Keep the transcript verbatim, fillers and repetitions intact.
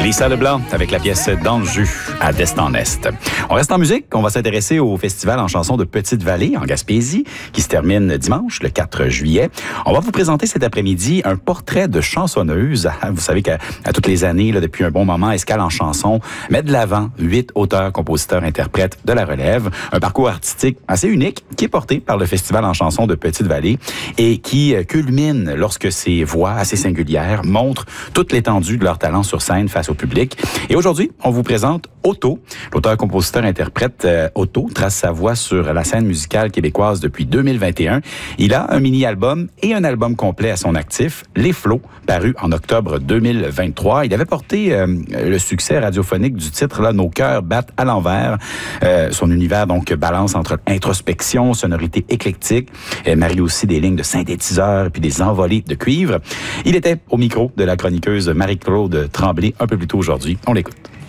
Lisa Leblanc avec la pièce d'Anjou à Destin-Est. On reste en musique. On va s'intéresser au festival en chanson de Petite-Vallée en Gaspésie qui se termine dimanche, le quatre juillet. On va vous présenter cet après-midi un portrait de chansonneuse. Vous savez qu'à à toutes les années, là, depuis un bon moment, Escale en chanson met de l'avant huit auteurs, compositeurs, interprètes de la relève. Un parcours artistique assez unique qui est porté par le festival en chanson de Petite-Vallée et qui culmine lorsque ces voix assez singulières montrent toute l'étendue de leur talent sur scène face au public. Et aujourd'hui, on vous présente Otto. L'auteur, compositeur, interprète euh, Otto trace sa voix sur la scène musicale québécoise depuis deux mille vingt et un. Il a un mini-album et un album complet à son actif, Les Flots, paru en octobre deux mille vingt-trois. Il avait porté euh, le succès radiophonique du titre là, Nos cœurs battent à l'envers. Euh, son univers donc balance entre introspection, sonorité éclectique, euh, marie aussi des lignes de synthétiseurs puis des envolées de cuivre. Il était au micro de la chroniqueuse Marie-Claude Tremblay un peu plus tôt aujourd'hui. On l'écoute.